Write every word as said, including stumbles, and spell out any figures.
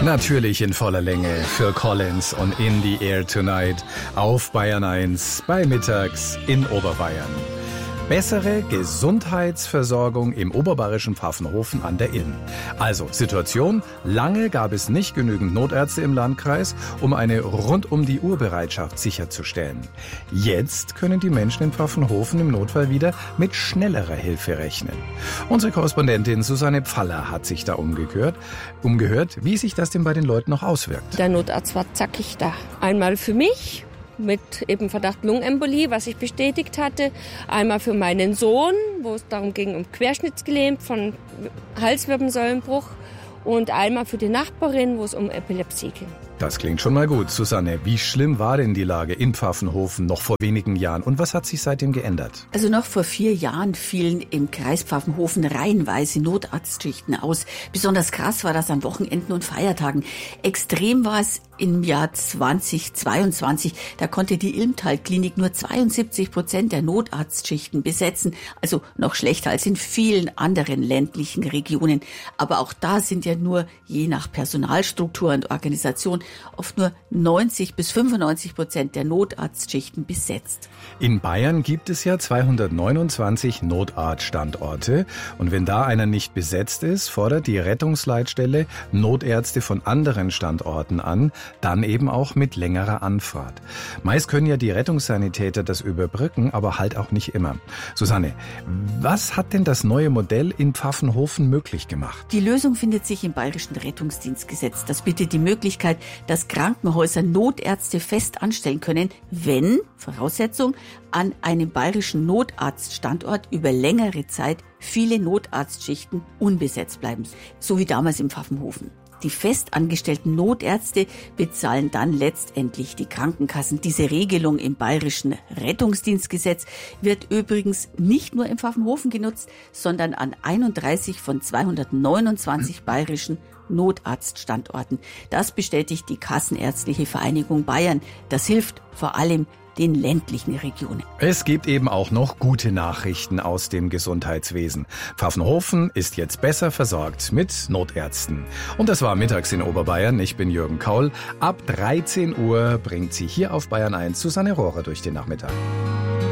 Natürlich in voller Länge Phil Collins und In the Air Tonight auf Bayern eins bei Mittags in Oberbayern. Bessere Gesundheitsversorgung im oberbayerischen Pfaffenhofen an der Ilm. Also Situation, lange gab es nicht genügend Notärzte im Landkreis, um eine Rund-um-die-Uhr-Bereitschaft sicherzustellen. Jetzt können die Menschen in Pfaffenhofen im Notfall wieder mit schnellerer Hilfe rechnen. Unsere Korrespondentin Susanne Pfaller hat sich da umgehört, umgehört, wie sich das denn bei den Leuten noch auswirkt. Der Notarzt war zackig da. Einmal für mich mit eben Verdacht Lungenembolie, was ich bestätigt hatte. Einmal für meinen Sohn, wo es darum ging, um querschnittsgelähmt von Halswirbelsäulenbruch. Und einmal für die Nachbarin, wo es um Epilepsie ging. Das klingt schon mal gut. Susanne, wie schlimm war denn die Lage in Pfaffenhofen noch vor wenigen Jahren? Und was hat sich seitdem geändert? Also noch vor vier Jahren fielen im Kreis Pfaffenhofen reihenweise Notarztschichten aus. Besonders krass war das an Wochenenden und Feiertagen. Extrem war es im Jahr zweitausendzweiundzwanzig. Da konnte die Ilmtal-Klinik nur zweiundsiebzig Prozent der Notarztschichten besetzen. Also noch schlechter als in vielen anderen ländlichen Regionen. Aber auch da sind ja nur je nach Personalstruktur und Organisation oft nur neunzig bis fünfundneunzig Prozent der Notarztschichten besetzt. In Bayern gibt es ja zweihundertneunundzwanzig Notarztstandorte. Und wenn da einer nicht besetzt ist, fordert die Rettungsleitstelle Notärzte von anderen Standorten an, dann eben auch mit längerer Anfahrt. Meist können ja die Rettungssanitäter das überbrücken, aber halt auch nicht immer. Susanne, was hat denn das neue Modell in Pfaffenhofen möglich gemacht? Die Lösung findet sich im Bayerischen Rettungsdienstgesetz. Das bietet die Möglichkeit, dass Krankenhäuser Notärzte fest anstellen können, wenn, Voraussetzung, an einem bayerischen Notarztstandort über längere Zeit viele Notarztschichten unbesetzt bleiben. So wie damals im Pfaffenhofen. Die festangestellten Notärzte bezahlen dann letztendlich die Krankenkassen. Diese Regelung im Bayerischen Rettungsdienstgesetz wird übrigens nicht nur im Pfaffenhofen genutzt, sondern an einunddreißig von zweihundertneunundzwanzig bayerischen Notarztstandorten. Das bestätigt die Kassenärztliche Vereinigung Bayern. Das hilft vor allem den ländlichen Regionen. Es gibt eben auch noch gute Nachrichten aus dem Gesundheitswesen. Pfaffenhofen ist jetzt besser versorgt mit Notärzten. Und das war Mittags in Oberbayern. Ich bin Jürgen Kaul. Ab dreizehn Uhr bringt sie hier auf Bayern eins Susanne Rohrer durch den Nachmittag.